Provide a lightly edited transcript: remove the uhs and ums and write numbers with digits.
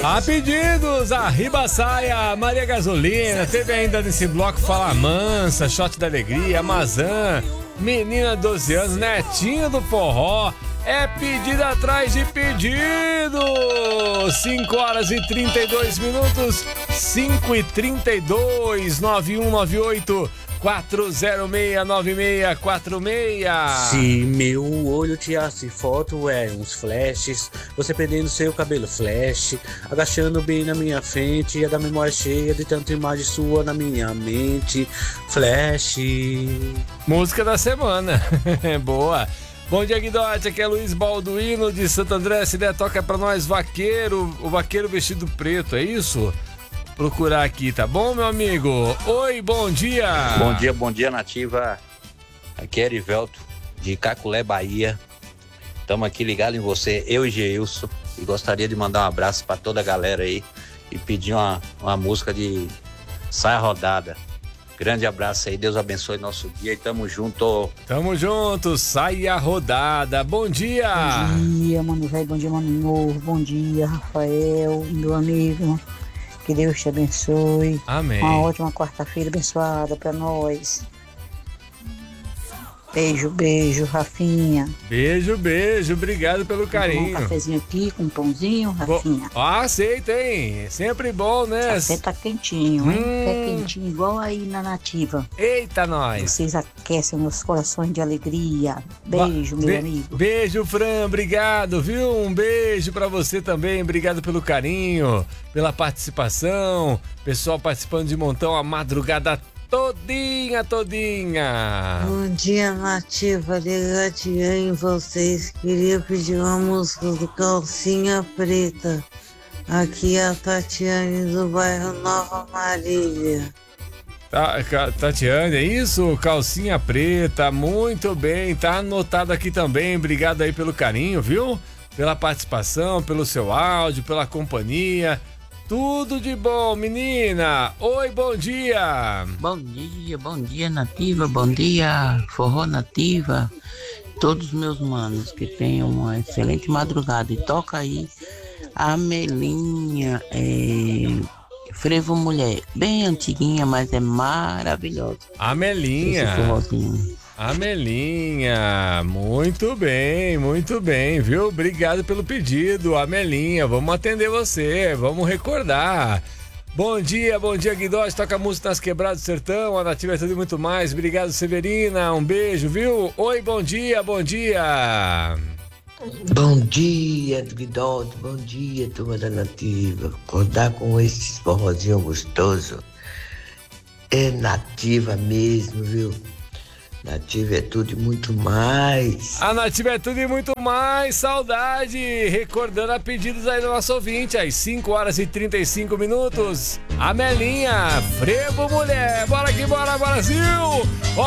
A pedidos, a Ribaçaia, Maria Gasolina, teve ainda nesse bloco Fala Mansa, Shot da Alegria, Amazã, Menina 12 anos, Netinho do Forró. É pedido atrás de pedido. 5 horas e 32 minutos, 5h32, 9198 4069646. Se meu olho tirasse foto, uns flashes. Você prendendo seu cabelo flash, agachando bem na minha frente, ia da memória cheia de tanta imagem sua na minha mente. Flash. Música da semana. Boa. Bom dia, Guidote, aqui é Luiz Balduino de Santo André. Se der, toca pra nós Vaqueiro, o Vaqueiro vestido preto, é isso? Procurar aqui, tá bom, meu amigo? Oi, bom dia. Bom dia, Nativa. Aqui é Erivelto, de Caculé, Bahia. Estamos aqui ligados em você, eu e Geilson. E gostaria de mandar um abraço para toda a galera aí e pedir uma música de Saia Rodada. Grande abraço aí, Deus abençoe nosso dia e tamo junto. Tamo junto, Saia Rodada. Bom dia. Bom dia, mano velho, bom dia, mano novo. Bom dia, Rafael, meu amigo. Que Deus te abençoe. Amém. Uma ótima quarta-feira abençoada pra nós. Beijo, beijo, Rafinha. Beijo, beijo. Obrigado pelo carinho. Um cafezinho aqui com um pãozinho, Rafinha. Aceita, hein? Sempre bom, né? Café tá quentinho, hein? Café quentinho, igual aí na Nativa. Eita, nós. Vocês aquecem meus corações de alegria. Beijo, meu amigo. Beijo, Fran. Obrigado, viu? Um beijo pra você também. Obrigado pelo carinho, pela participação. Pessoal participando de montão a madrugada todinha. Bom dia, Nativa, ligadinha em vocês. Queria pedir uma música do Calcinha Preta. Aqui é a Tatiane do bairro Nova Marília. Tatiane, é isso? Calcinha Preta, muito bem, tá anotado aqui também. Obrigado aí pelo carinho, viu? Pela participação, pelo seu áudio, pela companhia. Tudo de bom, menina. Oi, bom dia. Bom dia, Nativa. Bom dia, Forró Nativa. Todos os meus manos que tenham uma excelente madrugada. E toca aí a Melinha, Frevo Mulher. Bem antiguinha, mas é maravilhosa. A Melinha. Esse forrozinho. A Melinha, muito bem, viu? Obrigado pelo pedido, Amelinha. Vamos atender você, vamos recordar. Bom dia, Guidote, toca música nas Quebradas do Sertão, a Nativa é tudo e muito mais. Obrigado, Severina, um beijo, viu? Oi, bom dia. Bom dia, Guidote, bom dia, turma da Nativa. Acordar com esses forrozinhos gostosos é Nativa mesmo, viu? Nativa é tudo e muito mais. A Nativa é tudo e muito mais. Saudade. Recordando a pedidos aí do nosso ouvinte. Às 5 horas e 35 minutos. A Melinha, Frevo Mulher. Bora aqui, bora, Brasil. Ó,